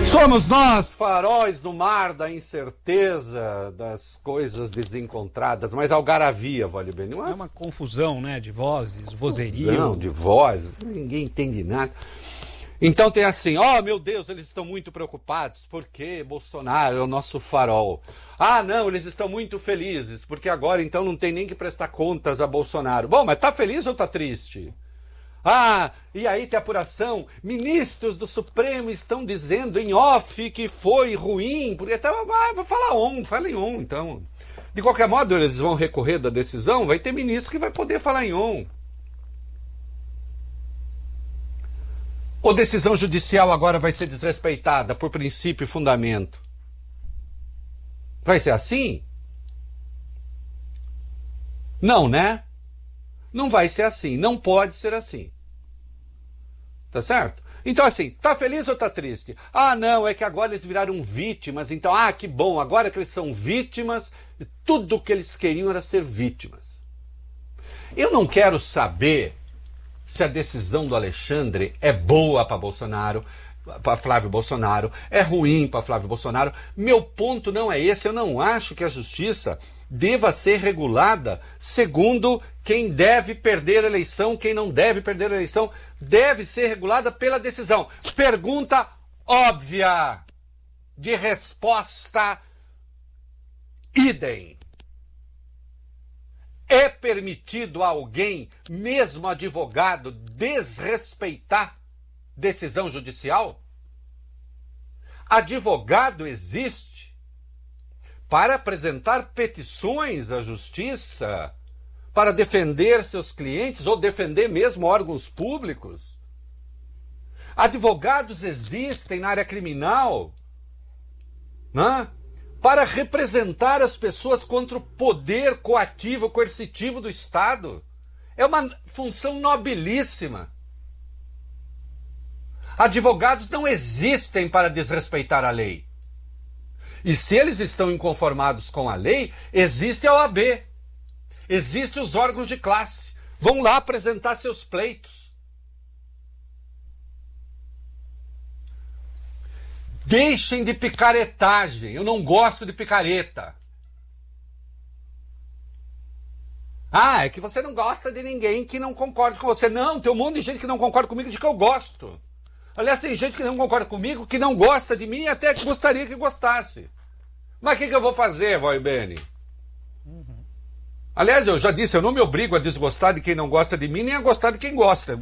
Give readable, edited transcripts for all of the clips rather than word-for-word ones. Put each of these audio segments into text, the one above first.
Somos nós, faróis no mar da incerteza, das coisas desencontradas, mas algaravia, vale bem. Não é uma confusão, né, de vozes, vozerio. Não, de vozes, ninguém entende nada. Então tem assim, meu Deus, eles estão muito preocupados, porque Bolsonaro é o nosso farol. Não, eles estão muito felizes, porque agora então não tem nem que prestar contas a Bolsonaro. Bom, mas tá feliz ou tá triste? E aí tem apuração, ministros do Supremo estão dizendo em off que foi ruim, porque vou falar fala em on, então. De qualquer modo, eles vão recorrer da decisão, vai ter ministro que vai poder falar em on. Ou decisão judicial agora vai ser desrespeitada por princípio e fundamento? Vai ser assim? Não, né? Não vai ser assim, não pode ser assim. Tá certo? Então assim, tá feliz ou tá triste? Não, é que agora eles viraram vítimas, então, que bom, agora que eles são vítimas, tudo que eles queriam era ser vítimas. Eu não quero saber se a decisão do Alexandre é boa para Bolsonaro, para Flávio Bolsonaro, é ruim para Flávio Bolsonaro. Meu ponto não é esse, eu não acho que a justiça deva ser regulada segundo quem deve perder a eleição, quem não deve perder a eleição, deve ser regulada pela decisão. Pergunta óbvia, de resposta idem. É permitido a alguém, mesmo advogado, desrespeitar decisão judicial? Advogado existe para apresentar petições à justiça, para defender seus clientes ou defender mesmo órgãos públicos. Advogados existem na área criminal, né? Para representar as pessoas contra o poder coativo, coercitivo do Estado. É uma função nobilíssima. Advogados não existem para desrespeitar a lei. E se eles estão inconformados com a lei, existe a OAB. Existem os órgãos de classe. Vão lá apresentar seus pleitos. Deixem de picaretagem. Eu não gosto de picareta. É que você não gosta de ninguém que não concorde com você. Não, tem um monte de gente que não concorda comigo de que eu gosto. Aliás, tem gente que não concorda comigo, que não gosta de mim e até que gostaria que gostasse. Mas o que eu vou fazer, Vai Bene? Aliás, eu já disse, eu não me obrigo a desgostar de quem não gosta de mim, nem a gostar de quem gosta.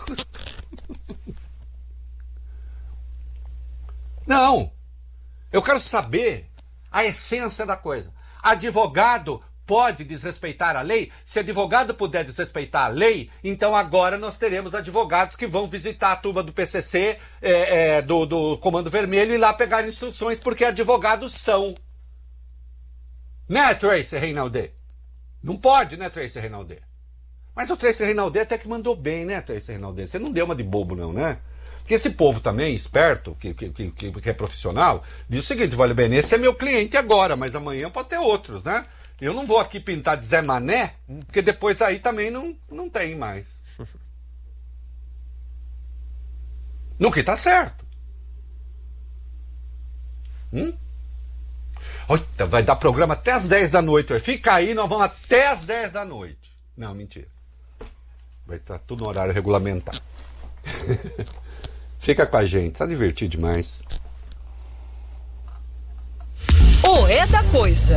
Não. Eu quero saber a essência da coisa. Advogado pode desrespeitar a lei? Se advogado puder desrespeitar a lei, então agora nós teremos advogados que vão visitar a turma do PCC, do Comando Vermelho, e lá pegar instruções, porque advogados são. Né, Tracy Reinaldi? Não pode, né, Tracy Reinaldi? Mas o Tracy Reinaldi até que mandou bem, né, Tracy Reinaldi? Você não deu uma de bobo, não, né? Porque esse povo também, esperto, que é profissional, diz o seguinte: Vale bem, esse é meu cliente agora, mas amanhã pode ter outros, né? Eu não vou aqui pintar de Zé Mané, porque depois aí também não tem mais. No que tá certo. Olha, vai dar programa até as 10 da noite. Fica aí, nós vamos até as 10 da noite. Não, mentira. Vai estar tudo no horário regulamentar. Fica com a gente, tá divertido demais. É da coisa.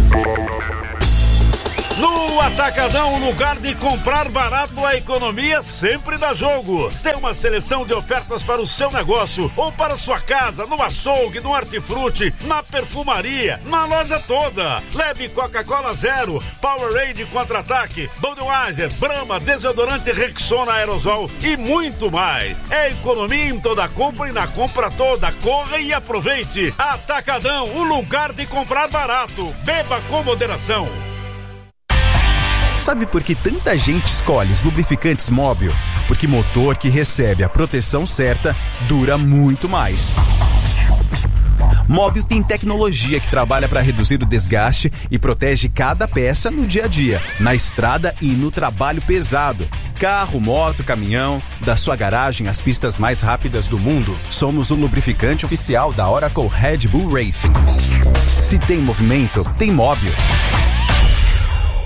No Atacadão, lugar de comprar barato, a economia sempre dá jogo. Tem uma seleção de ofertas para o seu negócio ou para sua casa, no açougue, no hortifruti, na perfumaria, na loja toda. Leve Coca-Cola Zero, Powerade Contra-Ataque, Budweiser, Brahma, desodorante Rexona Aerosol e muito mais. É economia em toda compra e na compra toda. Corra e aproveite. Atacadão, o lugar de comprar barato. Beba com moderação. Sabe por que tanta gente escolhe os lubrificantes Móbil? Porque motor que recebe a proteção certa dura muito mais. Móbil tem tecnologia que trabalha para reduzir o desgaste e protege cada peça no dia a dia, na estrada e no trabalho pesado. carro, moto, caminhão, da sua garagem às pistas mais rápidas do mundo, somos o lubrificante oficial da Oracle Red Bull Racing. Se tem movimento, tem Móbil.